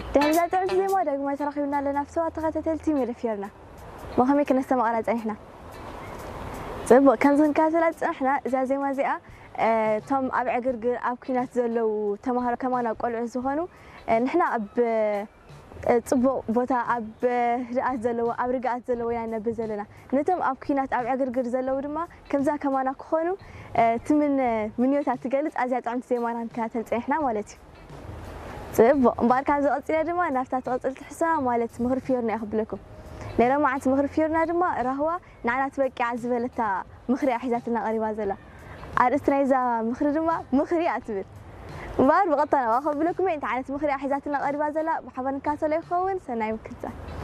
دهمزات عرس زي ما دق ما ترخيبنا لنفسه تختتلتي ميرفيرنا ما هم يمكن نستمع على إحنا طيب كان زين كاتلات إحنا زي ما زي تم أبع جرجر أب كينات زلوا تمهر كمان أقول عزوهنو نحنا أب صبوا بوتا أب رأس زلوا أب رجعت زلوا يعني بزلنا نتم أب كينات أبع جرجر زلوا دما كم ذا كمان أكخونو تمن منيوتات تقلت أزيد عن زي ما كاتلت إحنا مالتي طيب مبارك هذا أصير دما نفتح أصير حسنا مالت مهر فيورنا أخذ لكم لأنه ما عاد مهر فيورنا دما رهوا نعنا تبقى عزبلتها مخري أحزاتنا قريبة زلا عرستنا إذا مخري دما مخري أتبر مبارك بقطنا وأخذ لكم أنت عنا مخري أحزاتنا قريبة زلا بحبنا كاسل يخون سنة يمكن